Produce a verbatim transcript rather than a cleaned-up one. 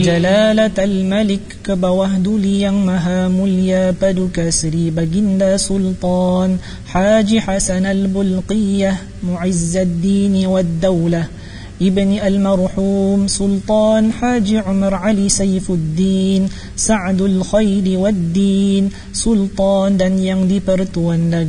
Jalalatal Malik, ke bawah duli yang maha mulia Paduka Sri Baginda Sultan Haji Hasan Al-Bulqiyah Mu'izzaddin wad-Daulah Ibni Al-Marhum Sultan Haji Umar Ali Saifuddin Sa'dul Khairi wad-Din Sultan dan yang di-Pertuan